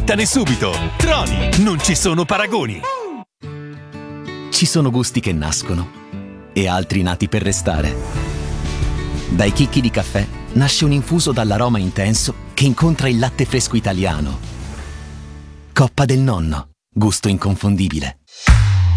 smettane subito. Troni, non ci sono paragoni. Ci sono gusti che nascono e altri nati per restare. Dai chicchi di caffè nasce un infuso dall'aroma intenso che incontra il latte fresco italiano. Coppa del Nonno, gusto inconfondibile.